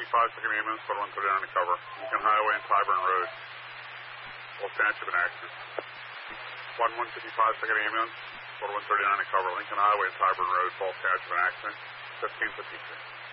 2nd ambulance, 4139 to cover. Lincoln Highway and Tyburn Road. Both Township in accident. 2nd ambulance, 4139 to cover. Lincoln Highway and Tyburn Road, both Township in accident. 1553.